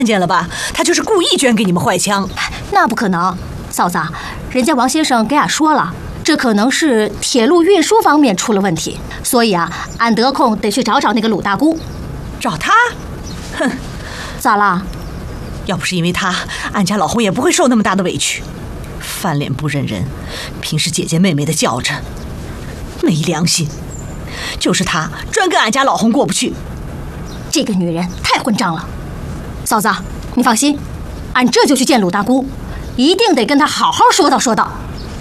看见了吧？他就是故意捐给你们坏枪。 那不可能，嫂子，人家王先生给俺说了，这可能是铁路运输方面出了问题，所以啊，俺得空得去找那个鲁大姑。 找他？哼， 咋了？ 要不是因为他，俺家老红也不会受那么大的委屈。翻脸不认人，平时姐姐妹妹的叫着，没良心。就是他专跟俺家老红过不去。 这个女人太混账了。嫂子，你放心，俺这就去见鲁大姑，一定得跟她好好说道。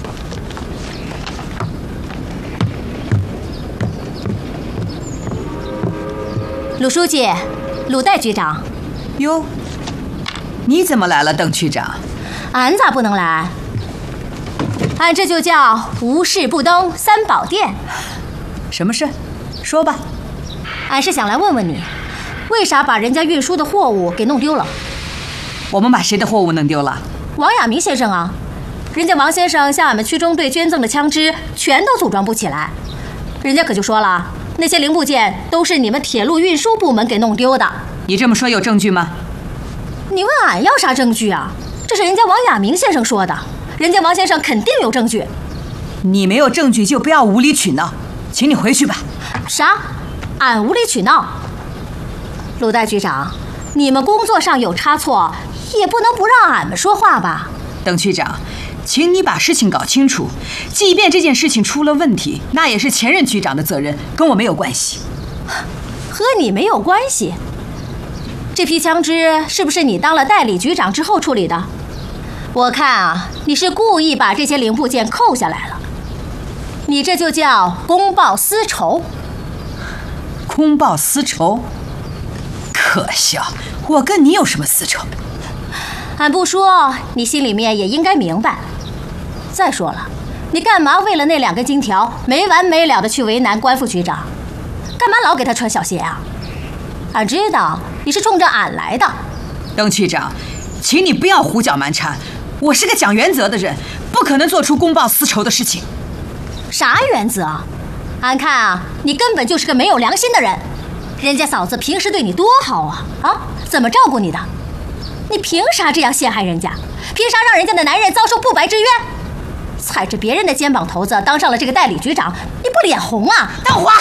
鲁书记，鲁代局长。 哟，你怎么来了，邓区长？ 俺咋不能来？俺这就叫无事不登三宝殿。 什么事？说吧。 俺是想来问问你，为啥把人家运输的货物给弄丢了？ 我们把谁的货物弄丢了？ 王亚明先生啊，人家王先生向俺们区中队捐赠的枪支全都组装不起来，人家可就说了，那些零部件都是你们铁路运输部门给弄丢的。 你这么说有证据吗？ 你问俺要啥证据啊？这是人家王亚明先生说的，人家王先生肯定有证据。 你没有证据就不要无理取闹，请你回去吧。 啥？俺无理取闹？鲁代局长，你们工作上有差错，也不能不让俺们说话吧？ 邓区长，请你把事情搞清楚，即便这件事情出了问题，那也是前任局长的责任，跟我没有关系。 和你没有关系？这批枪支是不是你当了代理局长之后处理的？我看啊，你是故意把这些零部件扣下来了，你这就叫公报私仇。 公报私仇？可笑，我跟你有什么私仇？ 俺不说，你心里面也应该明白。再说了，你干嘛为了那2根金条没完没了的去为难关副局长？干嘛老给他穿小鞋啊？俺知道你是冲着俺来的。 邓区长，请你不要胡搅蛮缠，我是个讲原则的人，不可能做出公报私仇的事情。 啥原则？俺看啊，你根本就是个没有良心的人。人家嫂子平时对你多好啊，怎么照顾你的？你凭啥这样陷害人家？凭啥让人家的男人遭受不白之冤？踩着别人的肩膀头子当上了这个代理局长，你不脸红啊？ 大华，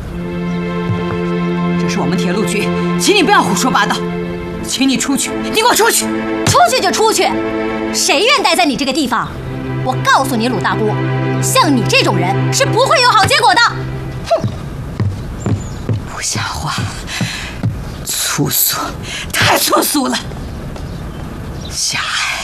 这是我们铁路局，请你不要胡说八道，请你出去，你给我出去！ 出去就出去，谁愿待在你这个地方？我告诉你，鲁大姑，像你这种人是不会有好结果的。哼！ 不像话，粗俗，太粗俗了。狭隘，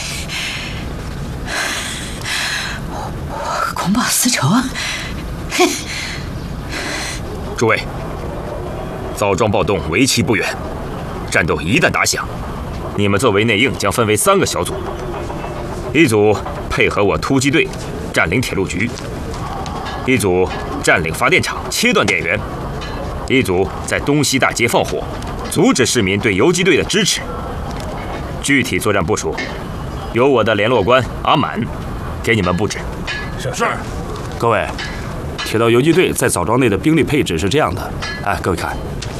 公报私仇啊！哼！ 诸位，枣庄暴动为期不远，战斗一旦打响，你们作为内应将分为3个小组，一组配合我突击队占领铁路局，一组占领发电厂切断电源，一组在东西大街放火，阻止市民对游击队的支持。具体作战部署由我的联络官阿满给你们布置。 是。各位，铁道游击队在枣庄内的兵力配置是这样的。各位看，